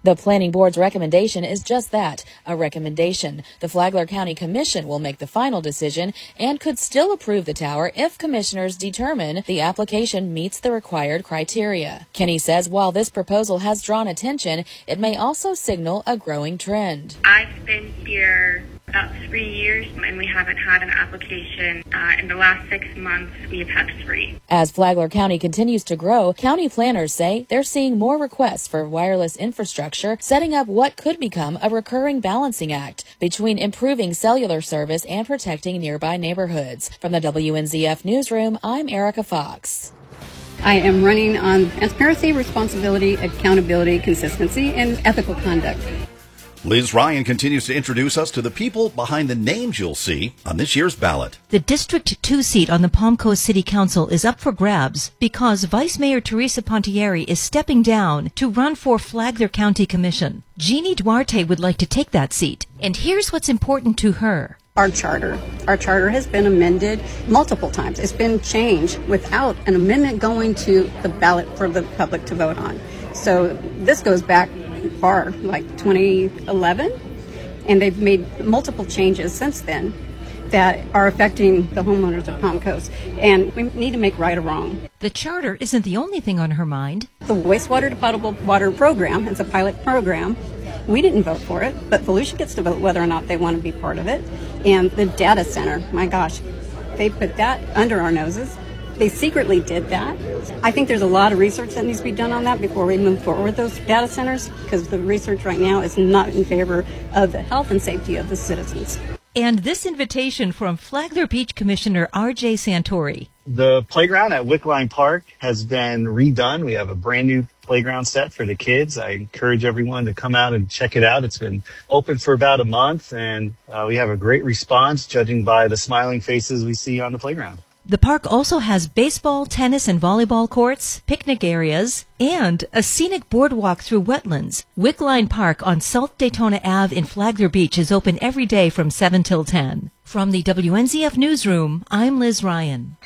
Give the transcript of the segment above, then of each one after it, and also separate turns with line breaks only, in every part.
The Planning Board's recommendation is just that, a recommendation. The Flagler County Commission will make the final decision and could still approve the tower if commissioners determine the application meets the required criteria. Kenny says while this proposal has drawn attention, it may also signal a growing trend.
I've been here about 3 years, and we haven't had an application. In the last 6 months, we've had 3.
As Flagler County continues to grow, county planners say they're seeing more requests for wireless infrastructure, setting up what could become a recurring balancing act between improving cellular service and protecting nearby neighborhoods. From the WNZF Newsroom, I'm Erica Fox.
I am running on transparency, responsibility, accountability, consistency, and ethical conduct.
Liz Ryan continues to introduce us to the people behind the names you'll see on this year's ballot.
The District 2 seat on the Palm Coast City Council is up for grabs because Vice Mayor Teresa Pontieri is stepping down to run for Flagler County Commission. Jeannie Duarte would like to take that seat, and here's what's important to her.
Our charter has been amended multiple times. It's been changed without an amendment going to the ballot for the public to vote on. So this goes back far, like 2011, and they've made multiple changes since then that are affecting the homeowners of Palm Coast, and we need to make right or wrong.
The charter isn't the only thing on her mind.
The wastewater to potable water program is a pilot program. We didn't vote for it, but Volusia gets to vote whether or not they want to be part of it. And the data center, my gosh, they put that under our noses. They secretly did that. I think there's a lot of research that needs to be done on that before we move forward with those data centers, because the research right now is not in favor of the health and safety of the citizens.
And this invitation from Flagler Beach Commissioner R.J. Santori.
The playground at Wickline Park has been redone. We have a brand new playground set for the kids. I encourage everyone to come out and check it out. It's been open for about a month, and we have a great response, judging by the smiling faces we see on the playground.
The park also has baseball, tennis, and volleyball courts, picnic areas, and a scenic boardwalk through wetlands. Wickline Park on South Daytona Ave in Flagler Beach is open every day from 7 till 10. From the WNZF Newsroom, I'm Liz Ryan.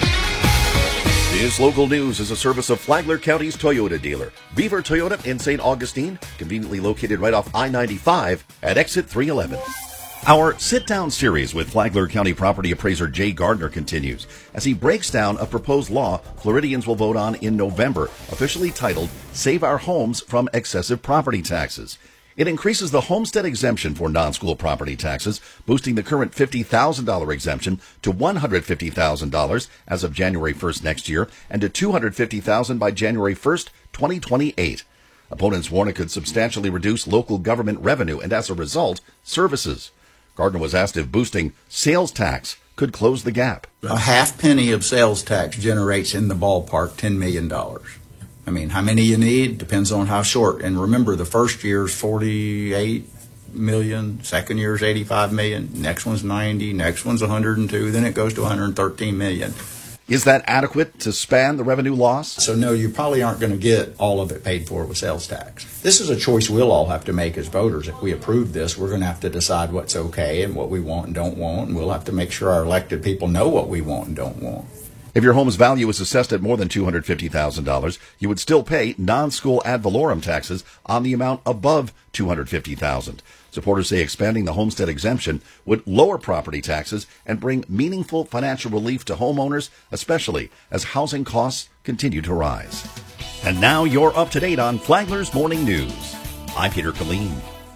This local news is a service of Flagler County's Toyota dealer, Beaver Toyota in St. Augustine, conveniently located right off I-95 at exit 311. Our sit-down series with Flagler County property appraiser Jay Gardner continues as he breaks down a proposed law Floridians will vote on in November, officially titled Save Our Homes from Excessive Property Taxes. It increases the homestead exemption for non-school property taxes, boosting the current $50,000 exemption to $150,000 as of January 1st next year and to $250,000 by January 1st, 2028. Opponents warn it could substantially reduce local government revenue and, as a result, services. Gardner was asked if boosting sales tax could close the gap.
A half penny of sales tax generates in the ballpark $10 million. I mean, how many you need depends on how short. And remember, the first year's 48 million, second year's 85 million, next one's 90, next one's 102, then it goes to 113 million.
Is that adequate to span the revenue loss?
So no, you probably aren't going to get all of it paid for with sales tax. This is a choice we'll all have to make as voters. If we approve this, we're going to have to decide what's okay and what we want and don't want, and we'll have to make sure our elected people know what we want and don't want.
If your home's value is assessed at more than $250,000, you would still pay non-school ad valorem taxes on the amount above $250,000. Supporters say expanding the homestead exemption would lower property taxes and bring meaningful financial relief to homeowners, especially as housing costs continue to rise. And now you're up to date on Flagler's Morning News. I'm Peter Killeen.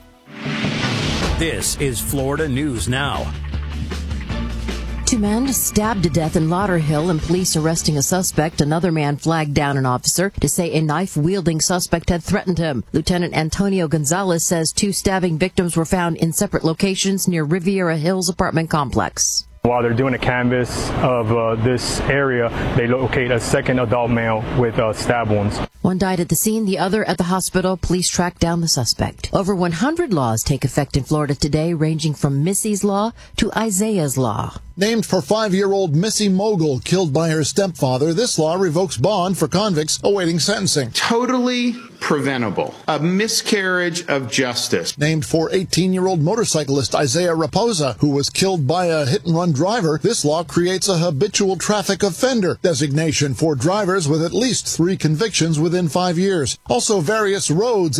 This is Florida News Now.
2 men stabbed to death in Lauderhill and police arresting a suspect. Another man flagged down an officer to say a knife-wielding suspect had threatened him. Lieutenant Antonio Gonzalez says 2 stabbing victims were found in separate locations near Riviera Hills apartment complex.
While they're doing a canvass of this area, they locate a second adult male with stab wounds.
One died at the scene, the other at the hospital. Police tracked down the suspect. Over 100 laws take effect in Florida today, ranging from Missy's Law to Isaiah's Law.
Named for 5-year-old Missy Mogul, killed by her stepfather, this law revokes bond for convicts awaiting sentencing.
Totally preventable. A miscarriage of justice.
Named for 18-year-old motorcyclist Isaiah Raposa, who was killed by a hit-and-run driver, this law creates a habitual traffic offender designation for drivers with at least 3 convictions within 5 years. Also, various roads